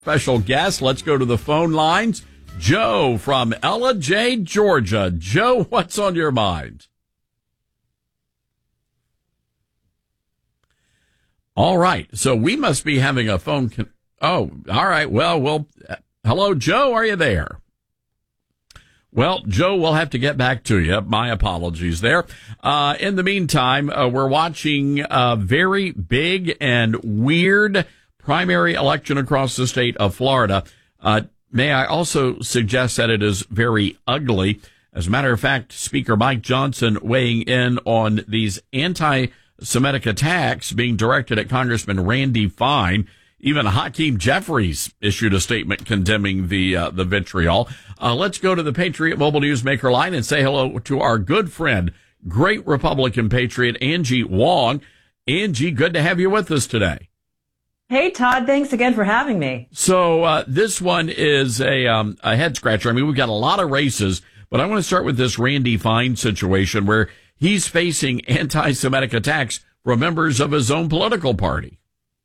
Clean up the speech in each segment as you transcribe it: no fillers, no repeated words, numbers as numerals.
Special guest. Let's go to the phone lines. Joe from Ella J, Georgia. Joe, what's on your mind? All right. So we must be having a phone. All right. Well, hello, Joe. Are you there? Well, Joe, we'll have to get back to you. My apologies there. In the meantime, we're watching a very big and weird primary election across the state of Florida. May I also suggest that it is very ugly. As a matter of fact, Speaker Mike Johnson weighing in on these anti-Semitic attacks being directed at Congressman Randy Fine. Even Hakeem Jeffries issued a statement condemning the vitriol. Let's go to the Patriot Mobile Newsmaker line and say hello to our good friend, great Republican patriot, Angie Wong. Angie, good to have you with us today. Hey, Todd, thanks again for having me. So this one is a head scratcher. I mean, we've got a lot of races, but I want to start with this Randy Fine situation where he's facing anti-Semitic attacks from members of his own political party.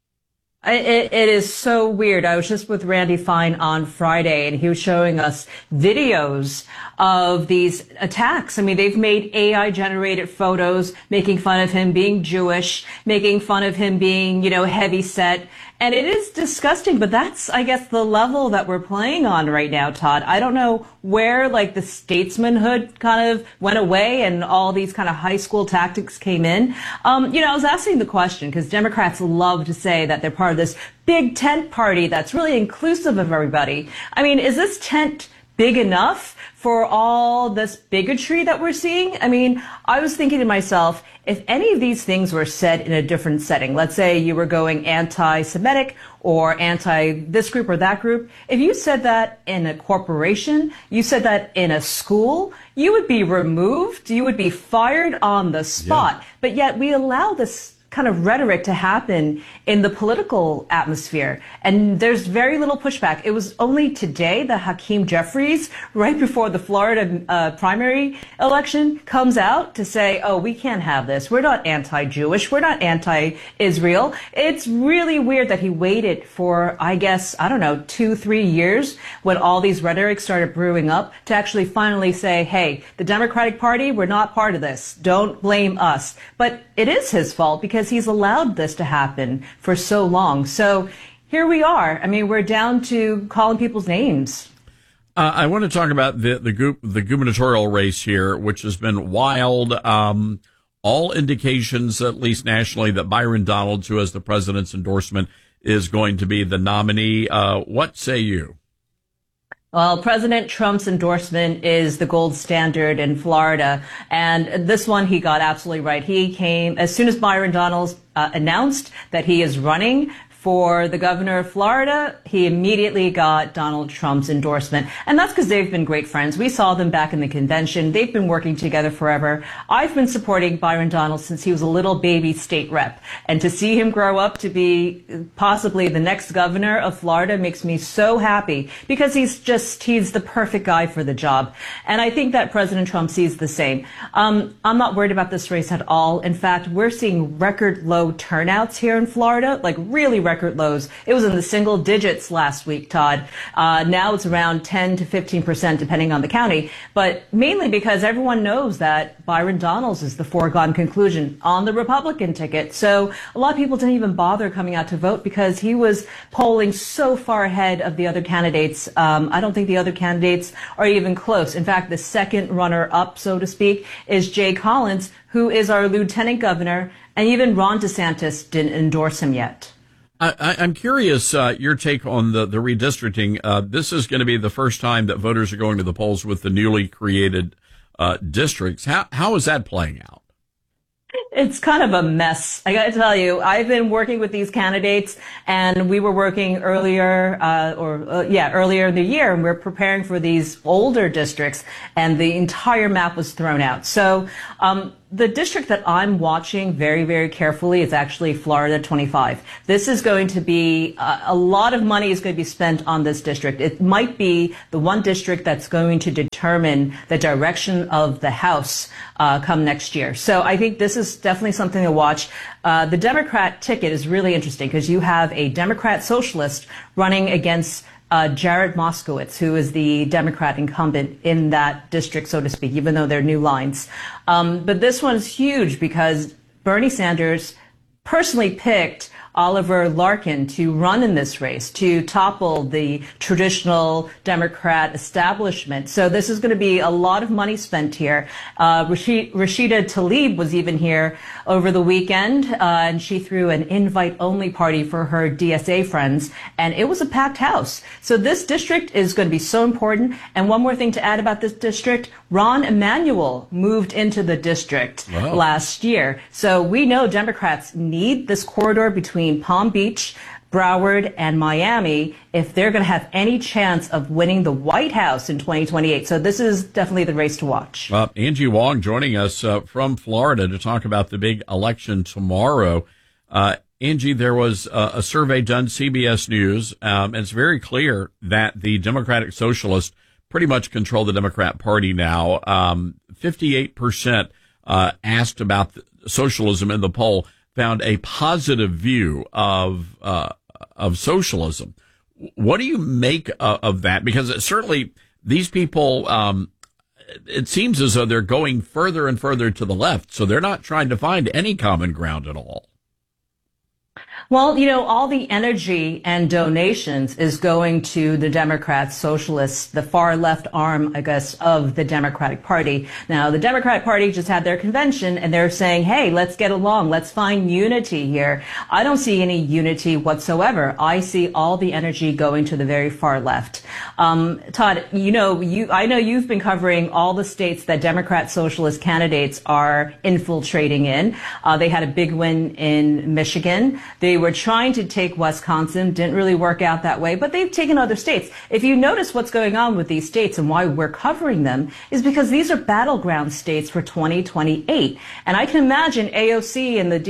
It is so weird. I was just with Randy Fine on Friday, and he was showing us videos of these attacks. I mean, they've made AI-generated photos making fun of him being Jewish, making fun of him being, heavy set. And it is disgusting, but that's, I guess, the level that we're playing on right now, Todd. I don't know where, the statesmanhood kind of went away and all these kind of high school tactics came in. I was asking the question because Democrats love to say that they're part of this big tent party that's really inclusive of everybody. I mean, is this tent big enough for all this bigotry that we're seeing? I mean, I was thinking to myself, if any of these things were said in a different setting, let's say you were going anti-Semitic or anti this group or that group, if you said that in a corporation, you said that in a school, you would be removed, you would be fired on the spot. Yeah. But yet we allow this kind of rhetoric to happen in the political atmosphere. And there's very little pushback. It was only today that Hakeem Jeffries, right before the Florida primary election, comes out to say, oh, we can't have this. We're not anti-Jewish. We're not anti-Israel. It's really weird that he waited for, 2-3 years when all these rhetoric started brewing up to actually finally say, hey, the Democratic Party, we're not part of this. Don't blame us. But it is his fault because he's allowed this to happen for so long. So here we are. I mean, we're down to calling people's names. I want to talk about the gubernatorial race here, which has been wild. All indications, at least nationally, that Byron Donalds, who has the president's endorsement, is going to be the nominee. What say you? Well, President Trump's endorsement is the gold standard in Florida. And this one, he got absolutely right. He came as soon as Byron Donalds announced that he is running for the governor of Florida, he immediately got Donald Trump's endorsement. And that's because they've been great friends. We saw them back in the convention. They've been working together forever. I've been supporting Byron Donalds since he was a little baby state rep. And to see him grow up to be possibly the next governor of Florida makes me so happy because he's the perfect guy for the job. And I think that President Trump sees the same. I'm not worried about this race at all. In fact, we're seeing record low turnouts here in Florida, really record lows. It was in the single digits last week, Todd. Now it's around 10 to 15%, depending on the county. But mainly because everyone knows that Byron Donalds is the foregone conclusion on the Republican ticket. So a lot of people didn't even bother coming out to vote because he was polling so far ahead of the other candidates. I don't think the other candidates are even close. In fact, the second runner-up, so to speak, is Jay Collins, who is our lieutenant governor, and even Ron DeSantis didn't endorse him yet. I'm curious your take on the redistricting. This is going to be the first time that voters are going to the polls with the newly created districts. How is that playing out? It's kind of a mess. I got to tell you, I've been working with these candidates, and we were working earlier in the year, and we're preparing for these older districts, and the entire map was thrown out. So the district that I'm watching very, very carefully is actually Florida 25. This is going to be, a lot of money is going to be spent on this district. It might be the one district that's going to determine the direction of the House come next year. So I think this is definitely something to watch. The Democrat ticket is really interesting because you have a Democrat socialist running against Jared Moskowitz, who is the Democrat incumbent in that district, so to speak, even though they're new lines. But this one is huge because Bernie Sanders personally picked Oliver Larkin to run in this race, to topple the traditional Democrat establishment. So this is going to be a lot of money spent here. Rashida Tlaib was even here over the weekend, and she threw an invite-only party for her DSA friends, and it was a packed house. So this district is going to be so important. And one more thing to add about this district, Rahm Emanuel moved into the district last year. So we know Democrats need this corridor between Palm Beach, Broward, and Miami if they're going to have any chance of winning the White House in 2028. So this is definitely the race to watch. Angie Wong joining us from Florida to talk about the big election tomorrow. Angie, there was a survey done, CBS News, and it's very clear that the Democratic Socialists pretty much control the Democrat Party now. 58% asked about socialism in the poll found a positive view of socialism. What do you make of that? Because certainly these people, it seems as though they're going further and further to the left, so they're not trying to find any common ground at all. Well, you know, all the energy and donations is going to the Democrats, socialists, the far left arm, I guess, of the Democratic Party. Now, the Democratic Party just had their convention and they're saying, hey, let's get along. Let's find unity here. I don't see any unity whatsoever. I see all the energy going to the very far left. Todd, you know, I know you've been covering all the states that Democrat socialist candidates are infiltrating in. They had a big win in Michigan. They were trying to take Wisconsin, didn't really work out that way, but they've taken other states. If you notice what's going on with these states and why we're covering them is because these are battleground states for 2028. And I can imagine AOC and the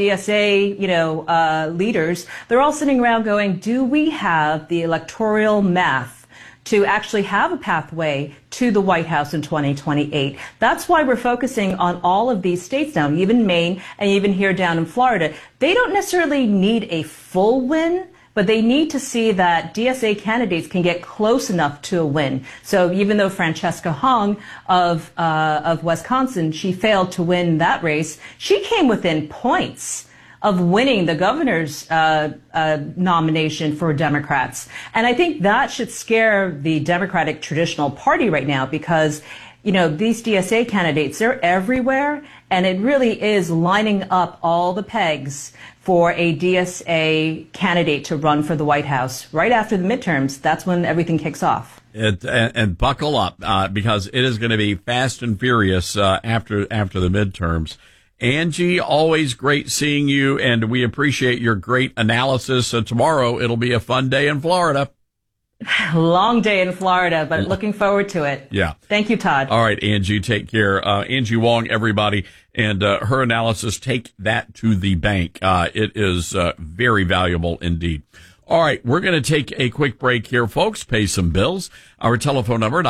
DSA, leaders, they're all sitting around going, do we have the electoral math to actually have a pathway to the White House in 2028. That's why we're focusing on all of these states now, even Maine and even here down in Florida. They don't necessarily need a full win, but they need to see that DSA candidates can get close enough to a win. So even though Francesca Hong of Wisconsin, she failed to win that race, she came within points of winning the governor's nomination for Democrats. And I think that should scare the Democratic traditional party right now because, you know, these DSA candidates, they're everywhere. And it really is lining up all the pegs for a DSA candidate to run for the White House right after the midterms. That's when everything kicks off. And buckle up because it is going to be fast and furious after the midterms. Angie, always great seeing you, and we appreciate your great analysis. So tomorrow, it'll be a fun day in Florida. Long day in Florida, but looking forward to it. Yeah. Thank you, Todd. All right, Angie, take care. Angie Wong, everybody, and her analysis, take that to the bank. It is very valuable indeed. All right, we're going to take a quick break here, folks. Pay some bills. Our telephone number,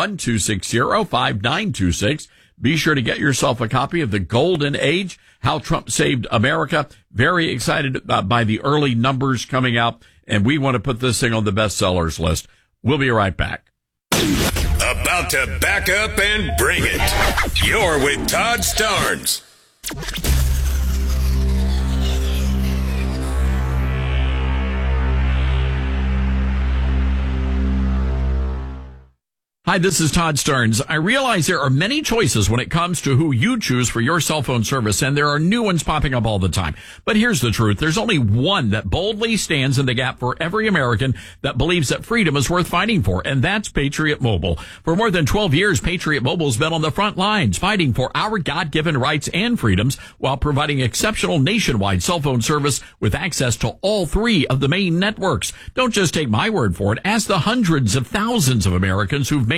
901-260-5926. Be sure to get yourself a copy of The Golden Age, How Trump Saved America. Very excited by the early numbers coming out, and we want to put this thing on the bestsellers list. We'll be right back. About to back up and bring it. You're with Todd Starnes. Hi, this is Todd Starnes. I realize there are many choices when it comes to who you choose for your cell phone service, and there are new ones popping up all the time. But here's the truth. There's only one that boldly stands in the gap for every American that believes that freedom is worth fighting for, and that's Patriot Mobile. For more than 12 years, Patriot Mobile's been on the front lines fighting for our God-given rights and freedoms while providing exceptional nationwide cell phone service with access to all three of the main networks. Don't just take my word for it. Ask the hundreds of thousands of Americans who've made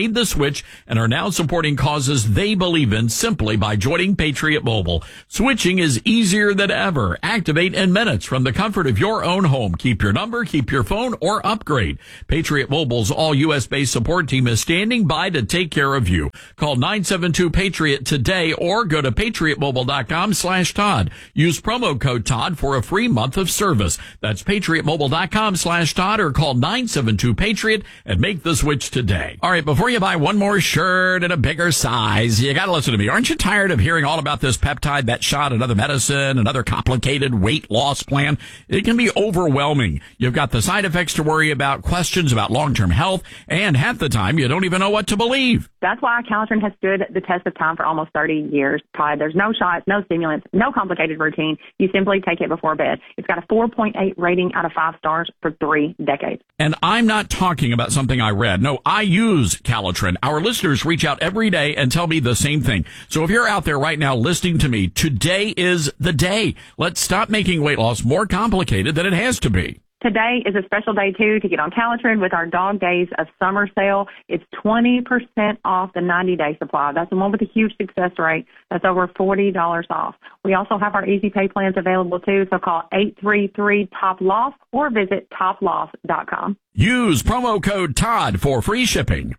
made the switch and are now supporting causes they believe in simply by joining Patriot Mobile. Switching is easier than ever. Activate in minutes from the comfort of your own home. Keep your number, keep your phone, or upgrade. Patriot Mobile's all U.S.-based support team is standing by to take care of you. Call 972-PATRIOT today or go to patriotmobile.com/Todd. Use promo code Todd for a free month of service. That's patriotmobile.com/Todd or call 972-PATRIOT and make the switch today. All right, before you buy one more shirt in a bigger size, you got to listen to me. Aren't you tired of hearing all about this peptide, that shot, another medicine, another complicated weight loss plan? It can be overwhelming. You've got the side effects to worry about, questions about long-term health, and half the time you don't even know what to believe. That's why Calitrin has stood the test of time for almost 30 years, Todd. There's no shots, no stimulants, no complicated routine. You simply take it before bed. It's got a 4.8 rating out of 5 stars for 3 decades. And I'm not talking about something I read. No, I use Calitrin. Our listeners reach out every day and tell me the same thing. So if you're out there right now listening to me, today is the day. Let's stop making weight loss more complicated than it has to be. Today is a special day, too, to get on Calitrin with our Dog Days of Summer sale. It's 20% off the 90-day supply. That's the one with a huge success rate. That's over $40 off. We also have our easy pay plans available, too, so call 833-TOP-LOSS or visit toploss.com. Use promo code Todd for free shipping.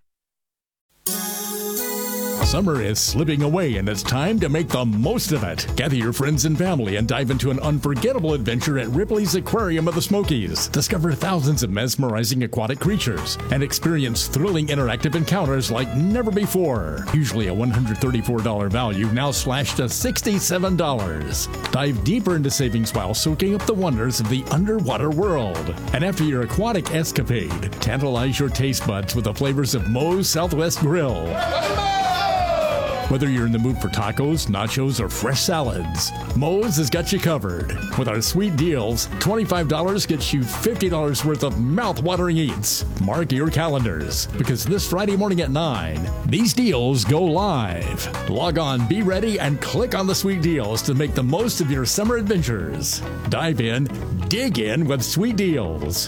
Summer is slipping away, and it's time to make the most of it. Gather your friends and family and dive into an unforgettable adventure at Ripley's Aquarium of the Smokies. Discover thousands of mesmerizing aquatic creatures and experience thrilling interactive encounters like never before. Usually a $134 value, now slashed to $67. Dive deeper into savings while soaking up the wonders of the underwater world. And after your aquatic escapade, tantalize your taste buds with the flavors of Moe's Southwest Grill. Whether you're in the mood for tacos, nachos, or fresh salads, Moe's has got you covered. With our sweet deals, $25 gets you $50 worth of mouth-watering eats. Mark your calendars, because this Friday morning at 9, these deals go live. Log on, be ready, and click on the sweet deals to make the most of your summer adventures. Dive in, dig in with sweet deals.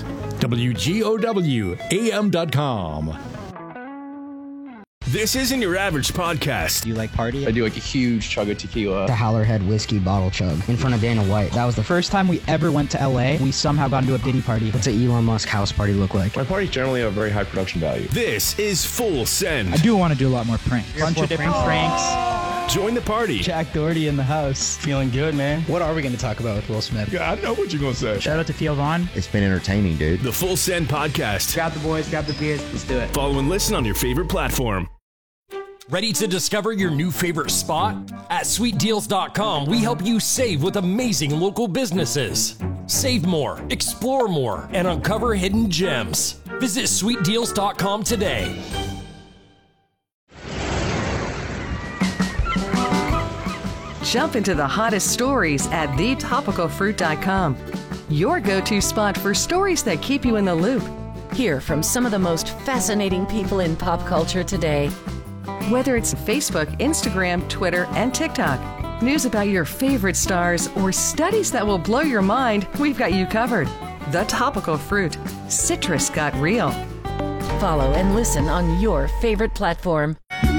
WGOWAM.com. This isn't your average podcast. Do you like party? I do like a huge chug of tequila. The Howlerhead whiskey bottle chug in front of Dana White. That was the first time we ever went to LA. We somehow got into a Diddy party. What's an Elon Musk house party look like? My parties generally have very high production value. This is Full Send. I do want to do a lot more pranks. Bunch of different pranks. Join the party. Jack Doherty in the house. Feeling good, man. What are we going to talk about with Will Smith? Yeah, I know what you're going to say. Shout out to Theo Vaughn. It's been entertaining, dude. The Full Send podcast. Grab the boys, grab the beers. Let's do it. Follow and listen on your favorite platform. Ready to discover your new favorite spot? At sweetdeals.com, we help you save with amazing local businesses. Save more, explore more, and uncover hidden gems. Visit sweetdeals.com today. Jump into the hottest stories at thetopicalfruit.com. Your go-to spot for stories that keep you in the loop. Hear from some of the most fascinating people in pop culture today. Whether it's Facebook, Instagram, Twitter, and TikTok, news about your favorite stars, or studies that will blow your mind, we've got you covered. The Topical Fruit. Citrus got real. Follow and listen on your favorite platform.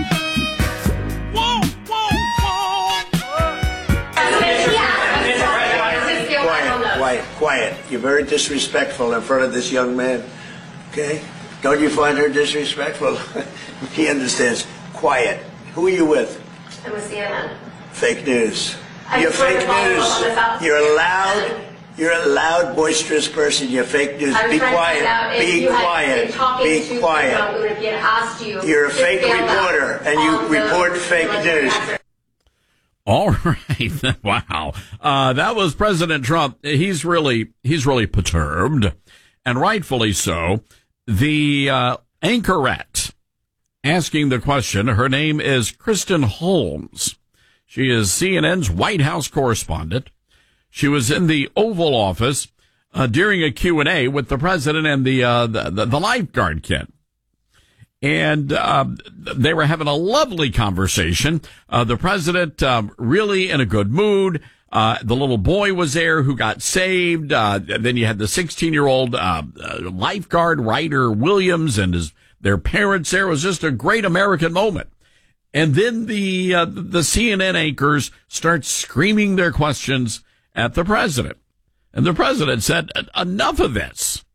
Quiet. You're very disrespectful in front of this young man. Okay? Don't you find her disrespectful? He understands. Quiet. Who are you with? I'm with CNN. Fake news. You're fake news. You're a loud, boisterous person. You're fake news. Be quiet. Be quiet. Be quiet. You're a fake reporter, and you report fake news. All right. Wow. That was President Trump. He's really perturbed, and rightfully so. The anchorette asking the question, her name is Kristen Holmes. She is CNN's White House correspondent. She was in the Oval Office during a Q&A with the president and the lifeguard kid. And they were having a lovely conversation. The president really in a good mood. The little boy was there who got saved. Then you had the 16-year-old lifeguard, Ryder Williams, and his their parents there. It was just a great American moment. And then the CNN anchors start screaming their questions at the president. And the president said, enough of this.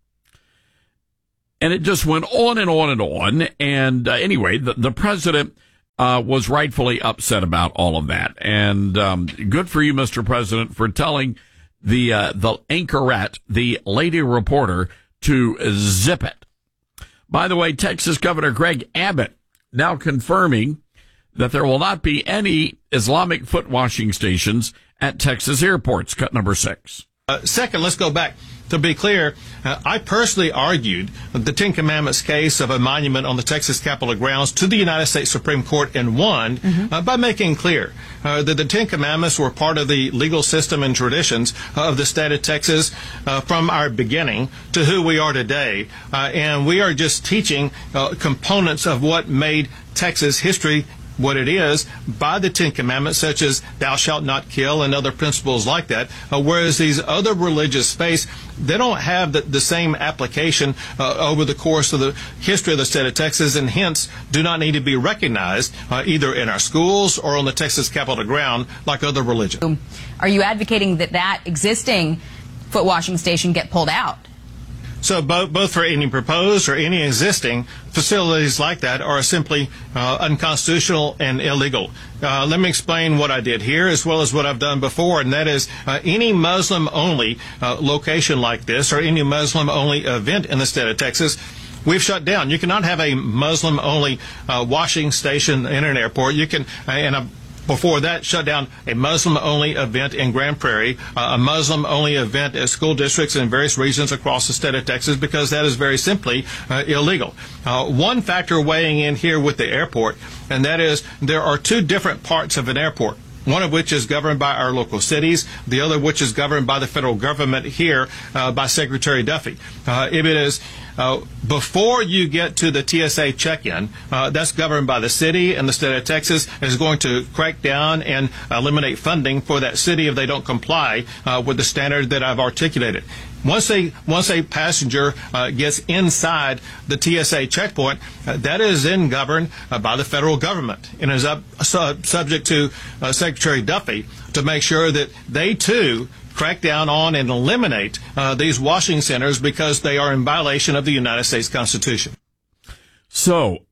And it just went on and on and on. And anyway, the president was rightfully upset about all of that. And good for you, Mr. President, for telling the anchorette, the lady reporter, to zip it. By the way, Texas Governor Greg Abbott now confirming that there will not be any Islamic foot washing stations at Texas airports. Cut number 6. Second, let's go back. To be clear, I personally argued the Ten Commandments case of a monument on the Texas Capitol grounds to the United States Supreme Court and won by making clear that the Ten Commandments were part of the legal system and traditions of the state of Texas from our beginning to who we are today. And we are just teaching components of what made Texas history what it is by the Ten Commandments, such as thou shalt not kill and other principles like that, whereas these other religious faiths, they don't have the same application over the course of the history of the state of Texas, and hence do not need to be recognized either in our schools or on the Texas Capitol ground like other religions. Are you advocating that existing foot washing station get pulled out? So both for any proposed or any existing facilities like that are simply unconstitutional and illegal. Let me explain what I did here as well as what I've done before, and that is any Muslim-only location like this or any Muslim-only event in the state of Texas, we've shut down. You cannot have a Muslim-only washing station in an airport. You can, before that, shut down a Muslim-only event in Grand Prairie, a Muslim-only event at school districts in various regions across the state of Texas, because that is very simply illegal. One factor weighing in here with the airport, and that is there are two different parts of an airport. One of which is governed by our local cities, the other which is governed by the federal government here by Secretary Duffy. If it is before you get to the TSA check-in, that's governed by the city, and the state of Texas is going to crack down and eliminate funding for that city if they don't comply with the standard that I've articulated. Once a passenger gets inside the TSA checkpoint, that is then governed by the federal government and is subject to Secretary Duffy to make sure that they too crack down on and eliminate these washing centers because they are in violation of the United States Constitution. So,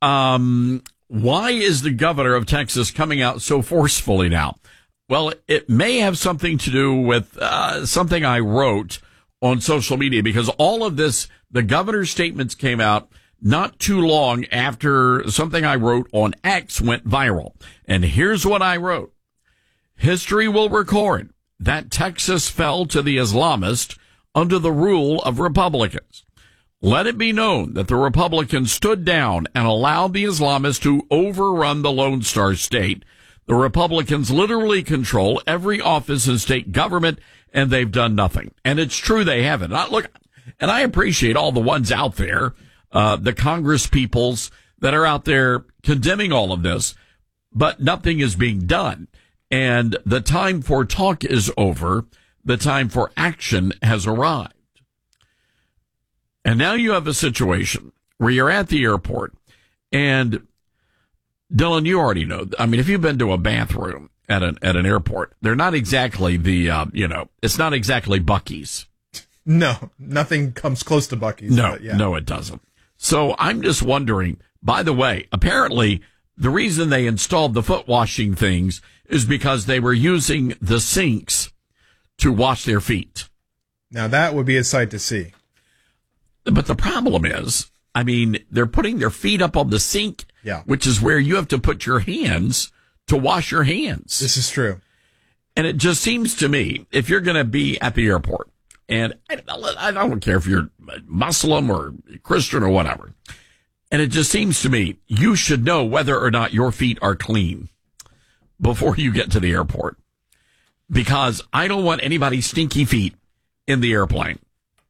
why is the governor of Texas coming out so forcefully now? Well, it may have something to do with something I wrote on social media, because all of this, the governor's statements came out not too long after something I wrote on X went viral. And here's what I wrote. History will record that Texas fell to the Islamists under the rule of Republicans. Let it be known that the Republicans stood down and allowed the Islamists to overrun the Lone Star State. The Republicans literally control every office in state government, and they've done nothing. And it's true, they haven't. And I appreciate all the ones out there, the Congress peoples that are out there condemning all of this, but nothing is being done. And the time for talk is over. The time for action has arrived. And now you have a situation where you're at the airport, and Dylan, you already know. I mean, if you've been to a bathroom at an airport, they're not exactly it's not exactly Buc-ee's. No, nothing comes close to Buc-ee's. No, it doesn't. So I'm just wondering, by the way, apparently the reason they installed the foot washing things is because they were using the sinks to wash their feet. Now that would be a sight to see. But the problem is, I mean, they're putting their feet up on the sink, which is where you have to put your hands to wash your hands. This is true. And it just seems to me, if you're going to be at the airport, and I don't care if you're Muslim or Christian or whatever, and it just seems to me you should know whether or not your feet are clean before you get to the airport. Because I don't want anybody's stinky feet in the airplane.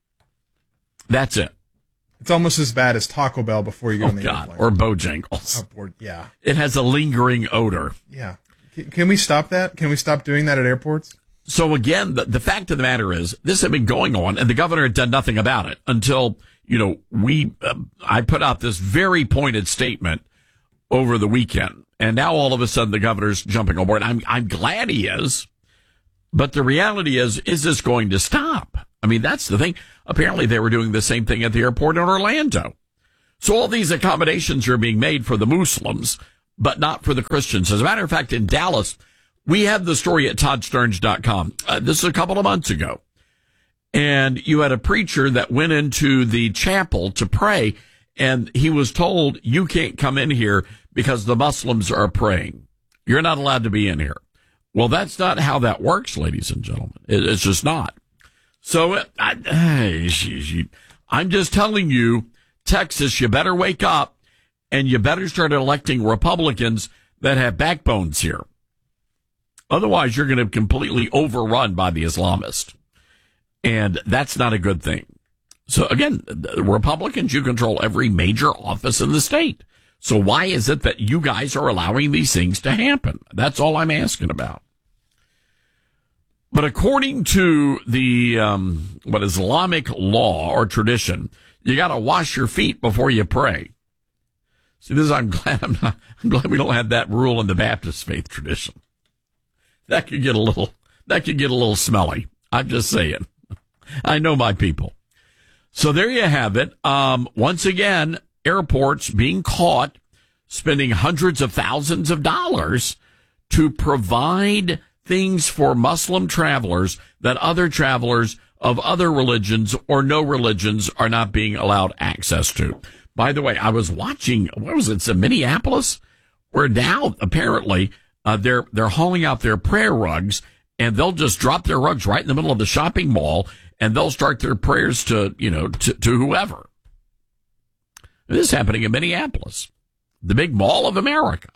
That's it. It's almost as bad as Taco Bell before you go on the airplane. Or Bojangles. Yeah. It has a lingering odor. Yeah. Can we stop that? Can we stop doing that at airports? So again, the fact of the matter is, this had been going on, and the governor had done nothing about it until, I put out this very pointed statement over the weekend, and now all of a sudden the governor's jumping on board. I'm glad he is, but the reality is this going to stop? I mean, that's the thing. Apparently they were doing the same thing at the airport in Orlando. So all these accommodations are being made for the Muslims, but not for the Christians. As a matter of fact, in Dallas, we have the story at ToddStearns.com. This is a couple of months ago. And you had a preacher that went into the chapel to pray, and he was told, you can't come in here because the Muslims are praying. You're not allowed to be in here. Well, that's not how that works, ladies and gentlemen. It's just not. So I'm just telling you, Texas, you better wake up, and you better start electing Republicans that have backbones here. Otherwise, you're going to be completely overrun by the Islamists. And that's not a good thing. So again, the Republicans, you control every major office in the state. So why is it that you guys are allowing these things to happen? That's all I'm asking about. But according to the Islamic law or tradition, you got to wash your feet before you pray. See, I'm glad we don't have that rule in the Baptist faith tradition. That could get a little smelly. I'm just saying. I know my people. So there you have it. Once again, airports being caught spending hundreds of thousands of dollars to provide things for Muslim travelers that other travelers of other religions or no religions are not being allowed access to. By the way, I was watching, Minneapolis, where now apparently they're hauling out their prayer rugs, and they'll just drop their rugs right in the middle of the shopping mall, and they'll start their prayers to whoever. This is happening in Minneapolis, the big mall of America.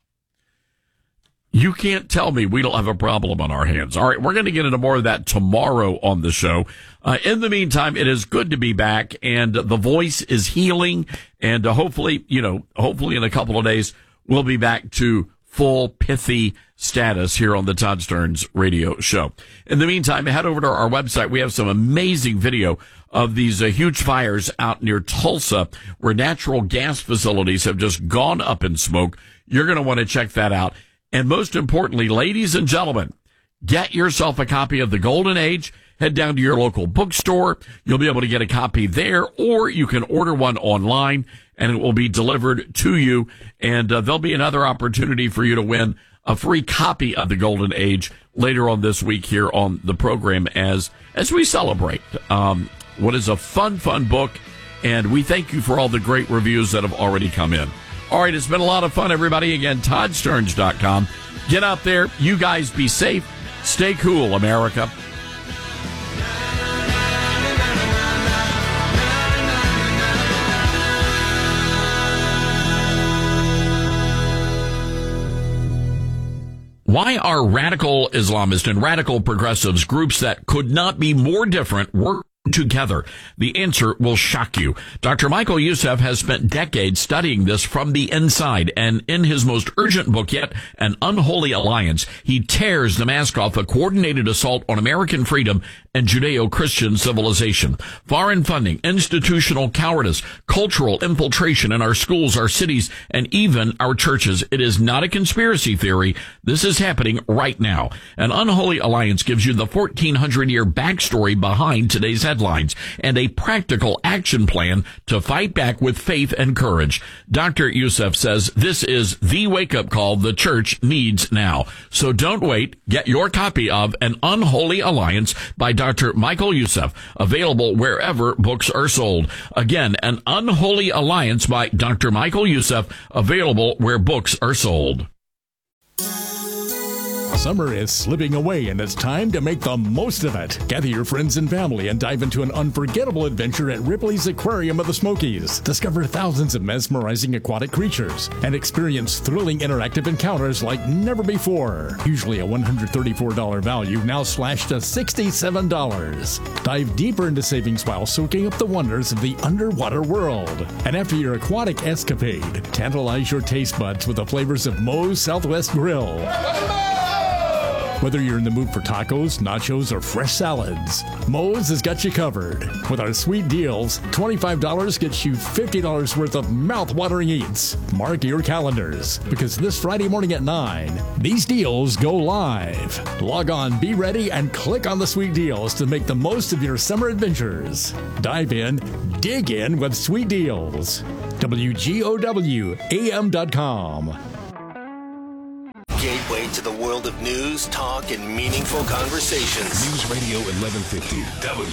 You can't tell me we don't have a problem on our hands. All right, we're going to get into more of that tomorrow on the show. In the meantime, it is good to be back, and the voice is healing, and hopefully in a couple of days, we'll be back to full pithy status here on the Todd Stearns Radio Show. In the meantime, head over to our website. We have some amazing video of these huge fires out near Tulsa where natural gas facilities have just gone up in smoke. You're going to want to check that out. And most importantly, ladies and gentlemen, get yourself a copy of The Golden Age. Head down to your local bookstore. You'll be able to get a copy there, or you can order one online, and it will be delivered to you. And there'll be another opportunity for you to win a free copy of The Golden Age later on this week here on the program as we celebrate what is a fun book. And we thank you for all the great reviews that have already come in. All right, it's been a lot of fun, everybody. Again, ToddStearns.com. Get out there. You guys be safe. Stay cool, America. Why are radical Islamists and radical progressives, groups that could not be more different, work together? The answer will shock you. Dr. Michael Youssef has spent decades studying this from the inside, and in his most urgent book yet, An Unholy Alliance, he tears the mask off a coordinated assault on American freedom and Judeo-Christian civilization. Foreign funding, institutional cowardice, cultural infiltration in our schools, our cities, and even our churches. It is not a conspiracy theory. This is happening right now. An Unholy Alliance gives you the 1,400-year backstory behind today's headlines and a practical action plan to fight back with faith and courage. Dr. Youssef says this is the wake-up call the church needs now. So don't wait. Get your copy of An Unholy Alliance by Dr. Michael Youssef, available wherever books are sold. Again, An Unholy Alliance by Dr. Michael Youssef, available where books are sold. Summer is slipping away, and it's time to make the most of it. Gather your friends and family and dive into an unforgettable adventure at Ripley's Aquarium of the Smokies. Discover thousands of mesmerizing aquatic creatures and experience thrilling interactive encounters like never before. Usually a $134 value, now slashed to $67. Dive deeper into savings while soaking up the wonders of the underwater world. And after your aquatic escapade, tantalize your taste buds with the flavors of Moe's Southwest Grill. Whether you're in the mood for tacos, nachos, or fresh salads, Moe's has got you covered. With our sweet deals, $25 gets you $50 worth of mouth-watering eats. Mark your calendars, because this Friday morning at 9, these deals go live. Log on, be ready, and click on the sweet deals to make the most of your summer adventures. Dive in, dig in with sweet deals. WGOWAM.com. Gateway to the world of news, talk, and meaningful conversations. News Radio 1150,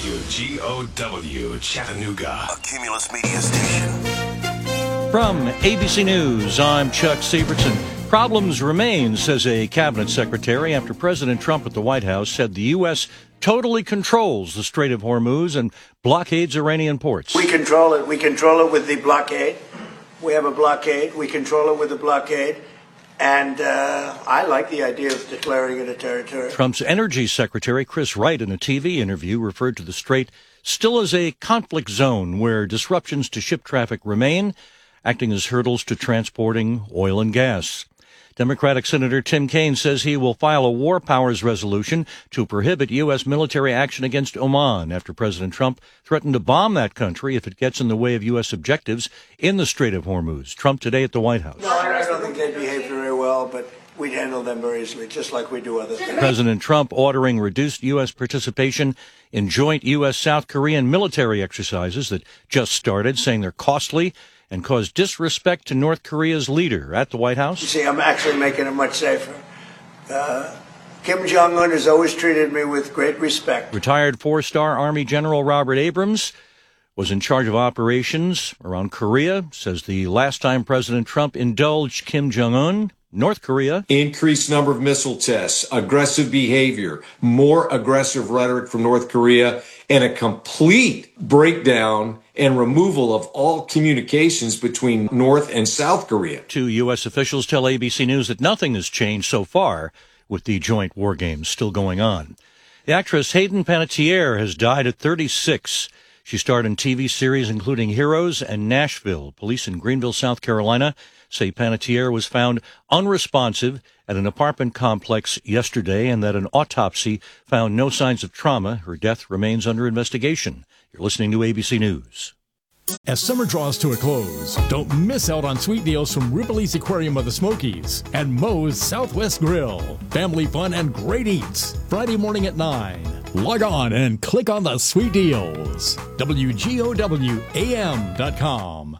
WGOW, Chattanooga. A Cumulus Media station. From ABC News, I'm Chuck Sievertson. Problems remain, says a cabinet secretary, after President Trump at the White House said the U.S. totally controls the Strait of Hormuz and blockades Iranian ports. We control it. We control it with the blockade. We have a blockade. We control it with the blockade. And I like the idea of declaring it a territory. Trump's energy secretary, Chris Wright, in a TV interview, referred to the strait still as a conflict zone where disruptions to ship traffic remain, acting as hurdles to transporting oil and gas. Democratic Senator Tim Kaine says he will file a war powers resolution to prohibit U.S. military action against Oman after President Trump threatened to bomb that country if it gets in the way of U.S. objectives in the Strait of Hormuz. Trump today at the White House. No, I don't think they behave very well, but we'd handle them very easily, just like we do other things. President Trump ordering reduced U.S. participation in joint U.S.-South Korean military exercises that just started, saying they're costly and cause disrespect to North Korea's leader at the White House. You see, I'm actually making it much safer. Kim Jong-un has always treated me with great respect. Retired four-star Army General Robert Abrams was in charge of operations around Korea, says the last time President Trump indulged Kim Jong-un, North Korea. Increased number of missile tests, aggressive behavior, more aggressive rhetoric from North Korea, and a complete breakdown and removal of all communications between North and South Korea. Two U.S. officials tell ABC News that nothing has changed so far with the joint war games still going on. The actress Hayden Panettiere has died at 36. She starred in TV series including Heroes and Nashville. Police in Greenville, South Carolina, say Panettiere was found unresponsive at an apartment complex yesterday and that an autopsy found no signs of trauma. Her death remains under investigation. You're listening to ABC News. As summer draws to a close, don't miss out on sweet deals from Ripley's Aquarium of the Smokies and Moe's Southwest Grill. Family fun and great eats. Friday morning at 9. Log on and click on the sweet deals. WGOWAM.com.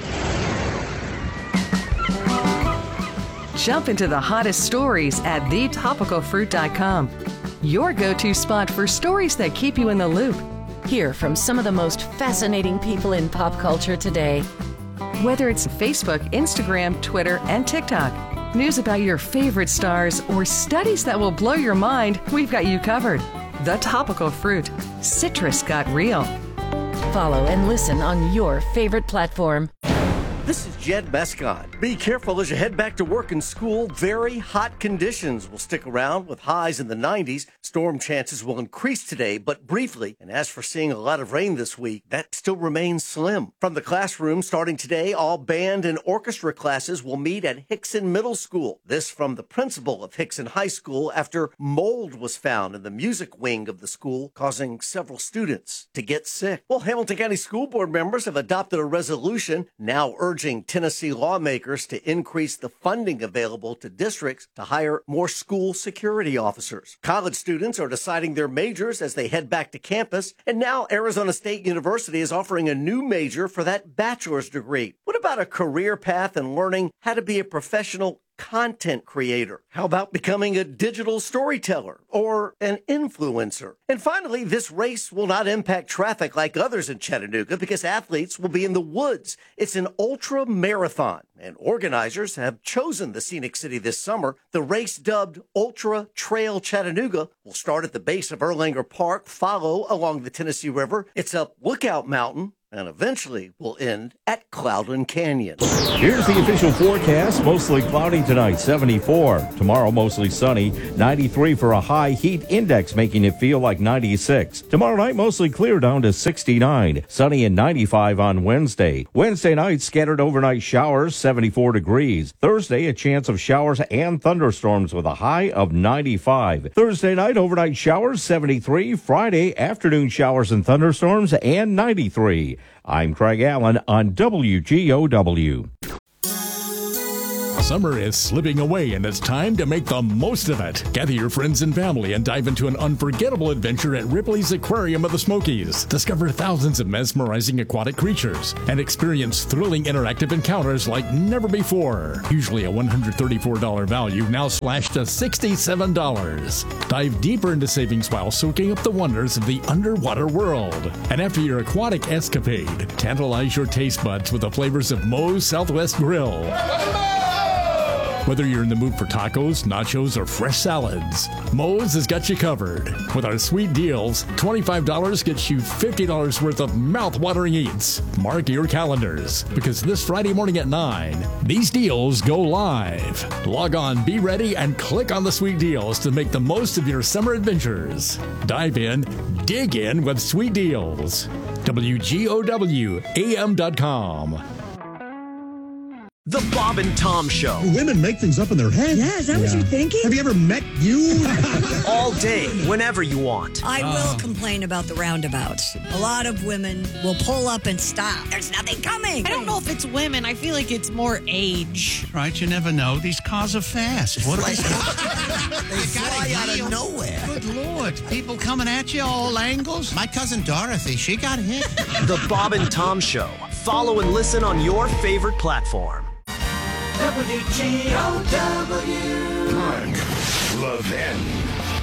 Jump into the hottest stories at thetopicalfruit.com. Your go-to spot for stories that keep you in the loop. Hear from some of the most fascinating people in pop culture today. Whether it's Facebook, Instagram, Twitter, and TikTok, news about your favorite stars, or studies that will blow your mind, we've got you covered. The Topical Fruit. Citrus got real. Follow and listen on your favorite platform. This is Jed Mescon. Be careful as you head back to work and school. Very hot conditions will stick around with highs in the 90s. Storm chances will increase today, but briefly. And as for seeing a lot of rain this week, that still remains slim. From the classroom, starting today, all band and orchestra classes will meet at Hickson Middle School. This from the principal of Hickson High School after mold was found in the music wing of the school, causing several students to get sick. Well, Hamilton County School Board members have adopted a resolution now urging Tennessee lawmakers to increase the funding available to districts to hire more school security officers. College students are deciding their majors as they head back to campus, and now Arizona State University is offering a new major for that bachelor's degree. What about a career path and learning how to be a professional content creator? How about becoming a digital storyteller or an influencer? And finally, this race will not impact traffic like others in Chattanooga because athletes will be in the woods. It's an ultra marathon, and organizers have chosen the scenic city this summer. The race, dubbed Ultra Trail Chattanooga, will start at the base of Erlanger Park, follow along the Tennessee River. It's up Lookout Mountain, and eventually will end at Cloudland Canyon. Here's the official forecast. Mostly cloudy tonight, 74. Tomorrow, mostly sunny, 93 for a high. Heat index making it feel like 96. Tomorrow night, mostly clear down to 69. Sunny and 95 on Wednesday. Wednesday night, scattered overnight showers, 74 degrees. Thursday, a chance of showers and thunderstorms with a high of 95. Thursday night, overnight showers, 73. Friday, afternoon showers and thunderstorms, and 93. I'm Craig Allen on WGOW. Summer is slipping away, and it's time to make the most of it. Gather your friends and family and dive into an unforgettable adventure at Ripley's Aquarium of the Smokies. Discover thousands of mesmerizing aquatic creatures and experience thrilling interactive encounters like never before. Usually a $134 value, now slashed to $67. Dive deeper into savings while soaking up the wonders of the underwater world. And after your aquatic escapade, tantalize your taste buds with the flavors of Moe's Southwest Grill. Whether you're in the mood for tacos, nachos, or fresh salads, Moe's has got you covered. With our sweet deals, $25 gets you $50 worth of mouth-watering eats. Mark your calendars, because this Friday morning at 9, these deals go live. Log on, be ready, and click on the sweet deals to make the most of your summer adventures. Dive in, dig in with sweet deals. WGOWAM.com. The Bob and Tom Show. Women make things up in their head. Yeah, is that what you're thinking? Have you ever met you? All day, whenever you want. I will complain about the roundabouts. A lot of women will pull up and stop. There's nothing coming. I don't know if it's women. I feel like it's more age. Right, you never know. These cars are fast. What They fly out of nowhere. Good Lord. People coming at you all angles. My cousin Dorothy, she got hit. The Bob and Tom Show. Follow and listen on your favorite platform. WGOW. Mark Levin.